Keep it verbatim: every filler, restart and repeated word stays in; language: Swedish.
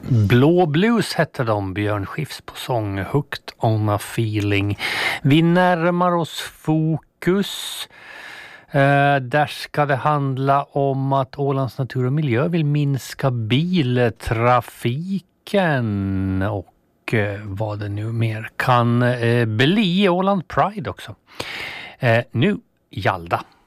Blå Blues hette de, Björn Skifs på sång, Hooked on a feeling. Vi närmar oss fokus. Eh, där ska det handla om att Ålands natur och miljö vill minska biltrafiken och eh, vad det nu mer kan eh, bli. Åland Pride också. Eh, nu, Jalda.